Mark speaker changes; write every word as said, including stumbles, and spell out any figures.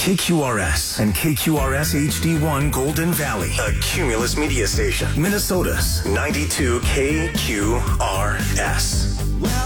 Speaker 1: K Q R S and K Q R S H D one Golden Valley, a Cumulus media station. Minnesota's ninety-two K Q R S.